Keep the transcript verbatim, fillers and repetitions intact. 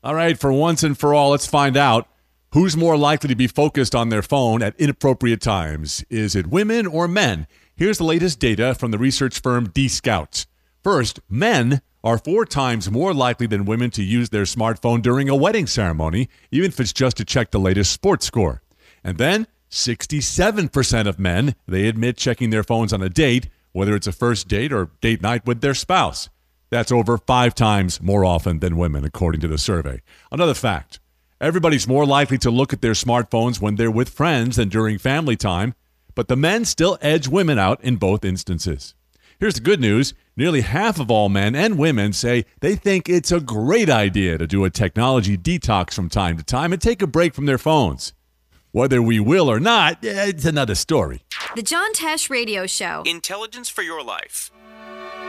All right, for once and for all, let's find out who's more likely to be focused on their phone at inappropriate times. Is it women or men? Here's the latest data from the research firm D-Scout. First, men are four times more likely than women to use their smartphone during a wedding ceremony, even if it's just to check the latest sports score. And then, sixty-seven percent of men, they admit checking their phones on a date, whether it's a first date or date night with their spouse. That's over five times more often than women, according to the survey. Another fact, everybody's more likely to look at their smartphones when they're with friends than during family time, but the men still edge women out in both instances. Here's the good news. Nearly half of all men and women say they think it's a great idea to do a technology detox from time to time and take a break from their phones. Whether we will or not, it's another story. The John Tesh Radio Show. Intelligence for your life.